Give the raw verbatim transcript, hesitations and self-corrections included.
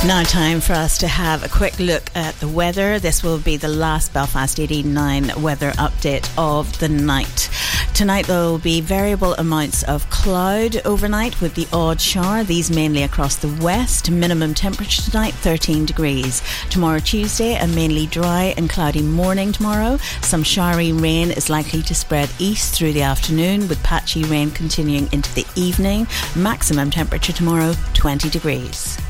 Now time for us to have a quick look at the weather. This will be the last Belfast eight eighty-nine weather update of the night. Tonight there will be variable amounts of cloud overnight with the odd shower, these mainly across the west. Minimum temperature tonight thirteen degrees. Tomorrow Tuesday, a mainly dry and cloudy morning tomorrow. Some showery rain is likely to spread east through the afternoon with patchy rain continuing into the evening. Maximum temperature tomorrow twenty degrees.